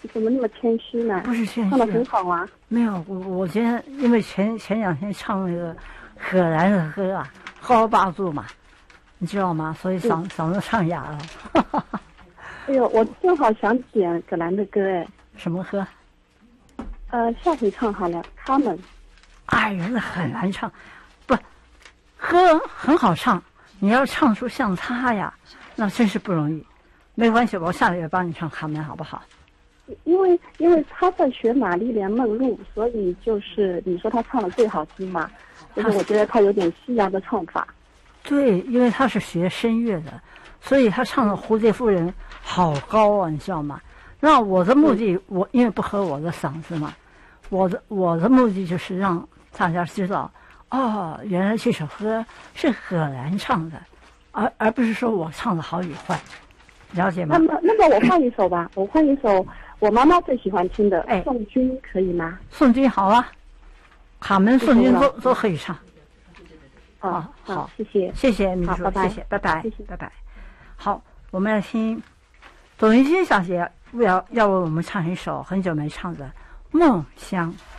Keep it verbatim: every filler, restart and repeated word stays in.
你怎么那么谦虚呢？ 不是谦虚， 唱的很好啊。 没有，我我今天因为前前两天唱那个荷兰的歌啊，号霸住嘛，你知道吗？所以嗓、嗯、嗓子唱哑了。 哎呦，我正好想点葛兰的歌哎。 什么歌？ 呃，下回唱好了，他们。 哎呀，那很难唱，不，歌很好唱，你要唱出像他呀，那真是不容易。没关系，我下个月帮你唱卡门好不好？ 因为因为他在学玛丽莲梦露，所以就是你说他唱的最好听嘛，就是我觉得他有点西洋的唱法。 对，因为他是学声乐的，所以他唱的《蝴蝶夫人》好高啊，你知道吗？那我的目的，我因为不合我的嗓子嘛，我的我的目的就是让大家知道，哦，原来这首歌是荷兰唱的，而而不是说我唱的好与坏。了解吗？ 那么，那么我换一首吧，我换一首我妈妈最喜欢听的，哎，宋军可以吗？ 宋军好啊，卡门、宋军都都可以唱。 哦，好，谢谢， 谢谢秘书，谢谢，拜拜，拜拜。好，我们要听董云欣小姐要要为我们唱一首很久没唱的《梦乡》。